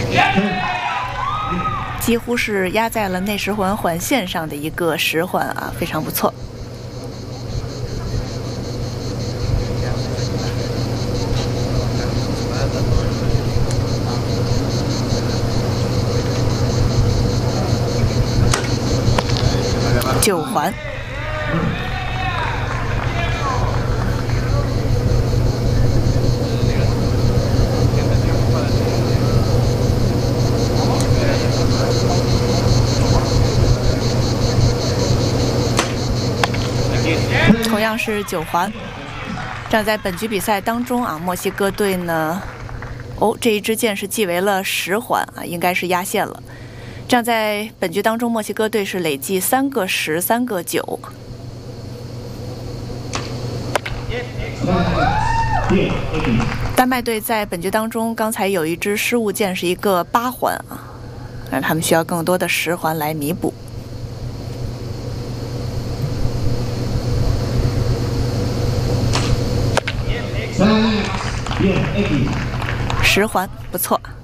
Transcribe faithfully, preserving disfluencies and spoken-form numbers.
几乎是压在了内十环环线上的一个十环啊，非常不错。九环。同样是九环。这样在本局比赛当中啊，墨西哥队呢，哦，这一支箭是计为了十环啊，应该是压线了。这样在本局当中，墨西哥队是累计三个十，三个九。丹麦队在本局当中，刚才有一支失误箭是一个八环啊，那他们需要更多的十环来弥补。十环不错。